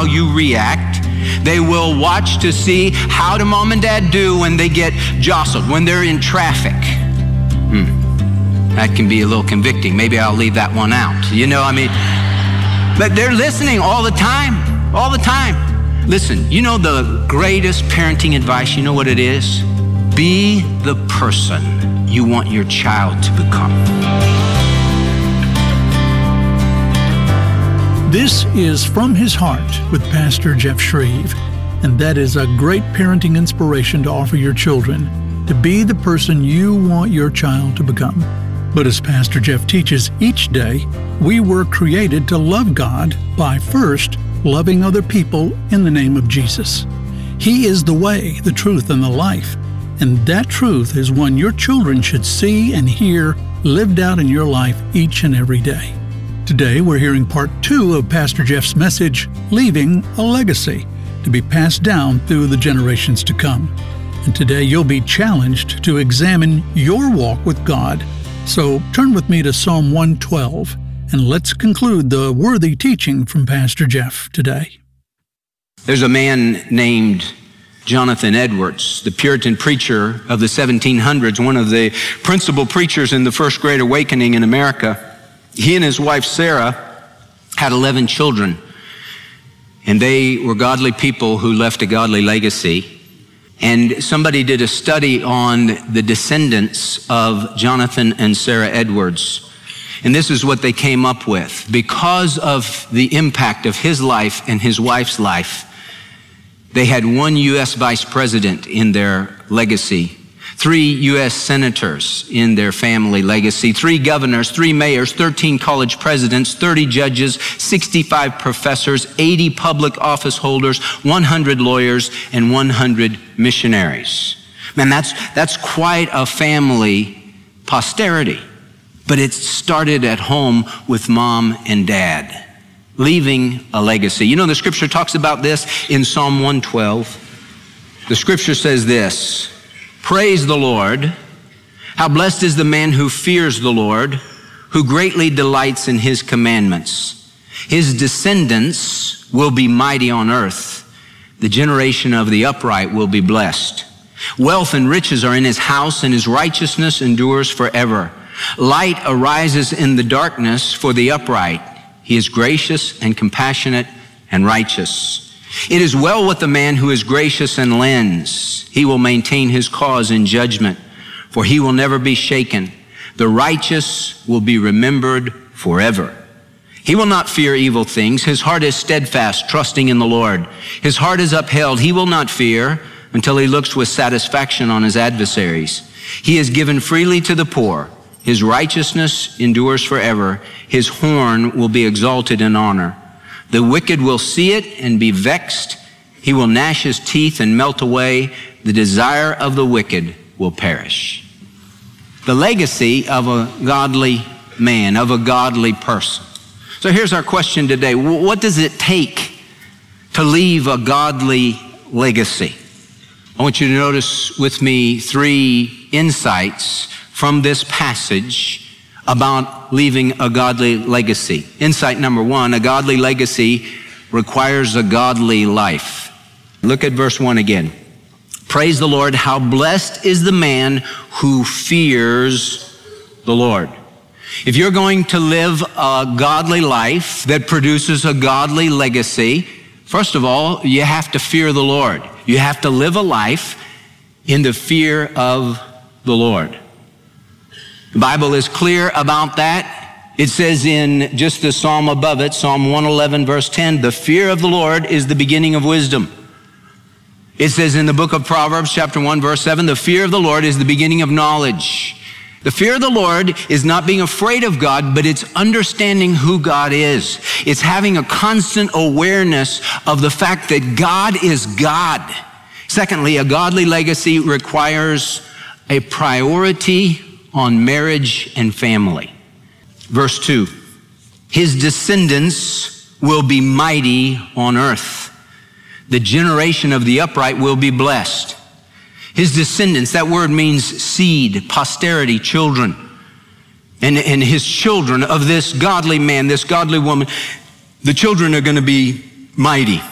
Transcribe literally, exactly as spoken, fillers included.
how you react. They will watch to see how do mom and dad do when they get jostled, when they're in traffic. Hmm. That can be a little convicting. Maybe I'll leave that one out. You know, I mean, but they're listening all the time, all the time. Listen, you know the greatest parenting advice, you know what it is? Be the person you want your child to become. This is From His Heart with Pastor Jeff Shreve, and that is a great parenting inspiration to offer your children, to be the person you want your child to become. But as Pastor Jeff teaches each day, we were created to love God by first loving other people in the name of Jesus. He is the way, the truth, and the life, and that truth is one your children should see and hear lived out in your life each and every day. Today, we're hearing part two of Pastor Jeff's message, Leaving a Legacy, to be passed down through the generations to come. And today, you'll be challenged to examine your walk with God. So turn with me to Psalm one twelve, and let's conclude the worthy teaching from Pastor Jeff today. There's a man named Jonathan Edwards, the Puritan preacher of the seventeen hundreds, one of the principal preachers in the First Great Awakening in America. He and his wife Sarah had eleven children, and they were godly people who left a godly legacy. And somebody did a study on the descendants of Jonathan and Sarah Edwards. And this is what they came up with. Because of the impact of his life and his wife's life, they had one U S vice president in their legacy, three U S senators in their family legacy, three governors, three mayors, thirteen college presidents, thirty judges, sixty-five professors, eighty public office holders, one hundred lawyers, and one hundred missionaries. Man, that's, that's quite a family posterity. But it started at home with mom and dad, leaving a legacy. You know, the scripture talks about this in Psalm one twelve. The scripture says this, "Praise the Lord. How blessed is the man who fears the Lord, who greatly delights in his commandments. His descendants will be mighty on earth. The generation of the upright will be blessed. Wealth and riches are in his house, and his righteousness endures forever. Light arises in the darkness for the upright. He is gracious and compassionate and righteous. It is well with the man who is gracious and lends. He will maintain his cause in judgment, for he will never be shaken. The righteous will be remembered forever. He will not fear evil things. His heart is steadfast, trusting in the Lord. His heart is upheld. He will not fear until he looks with satisfaction on his adversaries. He is given freely to the poor. His righteousness endures forever. His horn will be exalted in honor. The wicked will see it and be vexed. He will gnash his teeth and melt away. The desire of the wicked will perish." The legacy of a godly man, of a godly person. So here's our question today. What does it take to leave a godly legacy? I want you to notice with me three insights from this passage about leaving a godly legacy. Insight number one, a godly legacy requires a godly life. Look at verse one again. "Praise the Lord, how blessed is the man who fears the Lord." If you're going to live a godly life that produces a godly legacy, first of all, you have to fear the Lord. You have to live a life in the fear of the Lord. The Bible is clear about that. It says in just the psalm above it, Psalm one eleven, verse ten, "The fear of the Lord is the beginning of wisdom." It says in the book of Proverbs, chapter one, verse seven, "The fear of the Lord is the beginning of knowledge." The fear of the Lord is not being afraid of God, but it's understanding who God is. It's having a constant awareness of the fact that God is God. Secondly, a godly legacy requires a priority on marriage and family. Verse two, "His descendants will be mighty on earth. The generation of the upright will be blessed." His descendants, that word means seed, posterity, children. And, and his children of this godly man, this godly woman, the children are going to be mighty.